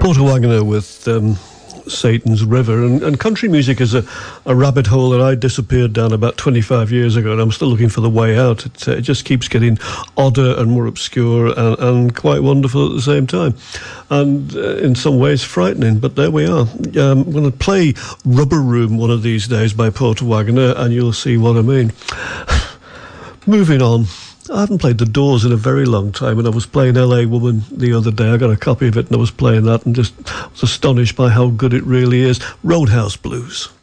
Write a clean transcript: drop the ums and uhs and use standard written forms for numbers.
Porter Wagoner with Satan's River, and country music is a rabbit hole that I disappeared down about 25 years ago, and I'm still looking for the way out. It just keeps getting odder and more obscure and quite wonderful at the same time, and in some ways frightening, but there we are. I'm going to play Rubber Room one of these days by Porter Wagoner, and you'll see what I mean. Moving on. I haven't played The Doors in a very long time, and I was playing LA Woman the other day. I got a copy of it and I was playing that and just was astonished by how good it really is. Roadhouse Blues.